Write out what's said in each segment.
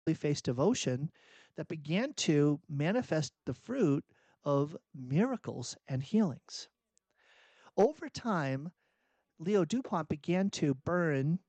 Face devotion that began to manifest the fruit of miracles and healings. Over time, Leo Dupont began to burn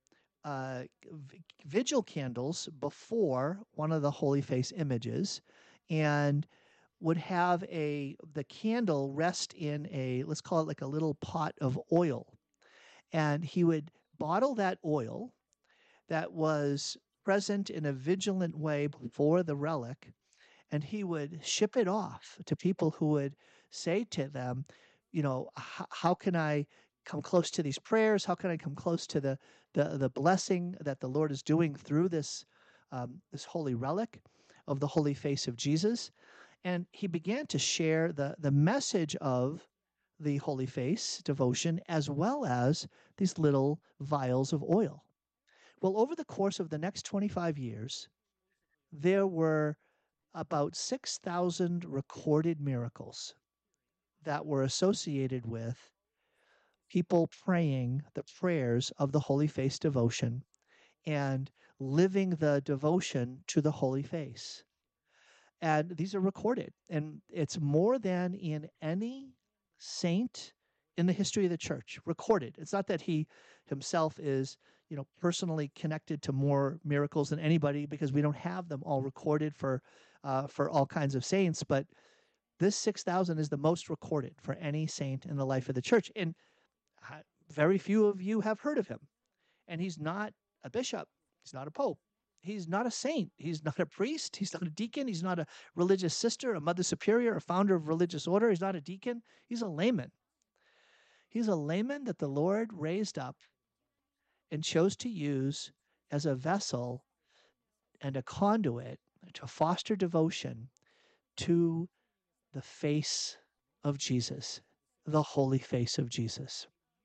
vigil candles before one of the Holy Face images and would have the candle rest in let's call it like a little pot of oil. And he would bottle that oil that was present in a vigilant way before the relic, and he would ship it off to people who would say to them, how can I come close to these prayers? How can I come close to the blessing that the Lord is doing through this holy relic of the Holy Face of Jesus? And he began to share the message of the Holy Face devotion as well as these little vials of oil. Well, over the course of the next 25 years, there were about 6,000 recorded miracles that were associated with people praying the prayers of the Holy Face devotion and living the devotion to the Holy Face. And these are recorded, and it's more than in any saint in the history of the church recorded. It's not that he himself is, personally connected to more miracles than anybody, because we don't have them all recorded for all kinds of saints. But this 6,000 is the most recorded for any saint in the life of the church. And very few of you have heard of him. And he's not a bishop. He's not a pope. He's not a saint. He's not a priest. He's not a deacon. He's not a religious sister, a mother superior, a founder of religious order. He's not a deacon. He's a layman. He's a layman that the Lord raised up and chose to use as a vessel and a conduit to foster devotion to the face of Jesus, the Holy Face of Jesus.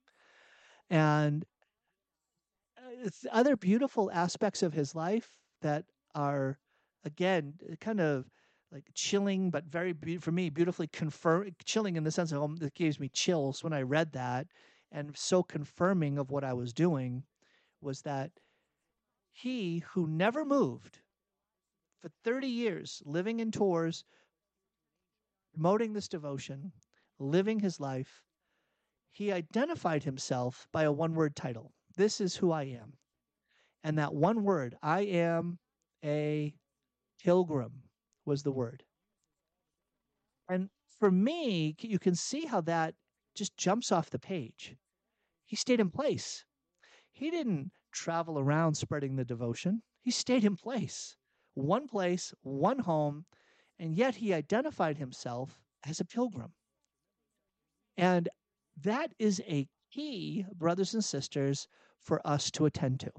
And other beautiful aspects of his life that are, again, kind of like chilling, but for me, beautifully chilling in the sense of it gives me chills when I read that, and so confirming of what I was doing, was that he who never moved for 30 years, living in tours, promoting this devotion, living his life, he identified himself by a one-word title. This is who I am. And that one word, I am a pilgrim, was the word. And for me, you can see how that just jumps off the page. He stayed in place. He didn't travel around spreading the devotion. He stayed in place, one home, and yet he identified himself as a pilgrim. And that is a key, brothers and sisters, for us to attend to.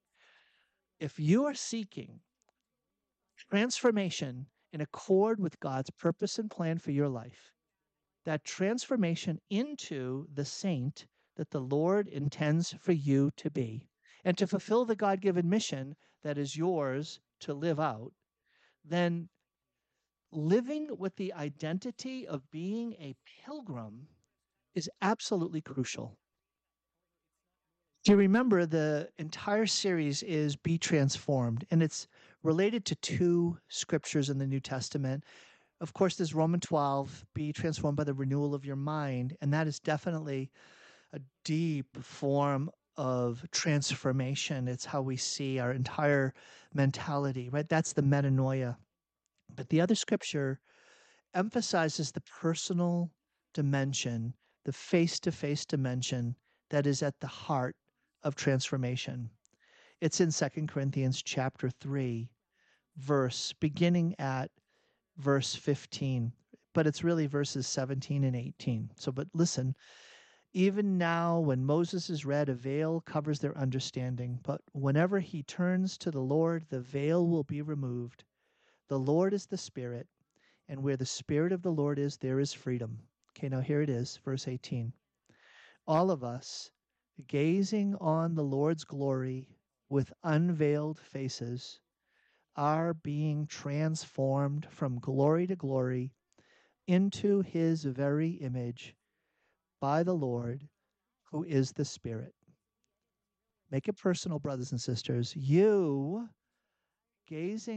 If you are seeking transformation in accord with God's purpose and plan for your life, that transformation into the saint that the Lord intends for you to be, and to fulfill the God-given mission that is yours to live out, then living with the identity of being a pilgrim is absolutely crucial. Do you remember the entire series is Be Transformed, and it's related to two scriptures in the New Testament. Of course, there's Romans 12, be transformed by the renewal of your mind, and that is definitely a deep form of transformation. It's how we see our entire mentality, right? That's the metanoia. But the other scripture emphasizes the personal dimension, the face-to-face dimension that is at the heart of transformation. It's in 2 Corinthians chapter 3, beginning at verse 15, but it's really verses 17 and 18. But listen, even now when Moses is read, a veil covers their understanding, but whenever he turns to the Lord, the veil will be removed. The Lord is the Spirit, and where the Spirit of the Lord is, there is freedom. Okay, now here it is, verse 18. All of us, gazing on the Lord's glory with unveiled faces, are being transformed from glory to glory into his very image by the Lord, who is the Spirit. Make it personal, brothers and sisters. You, gazing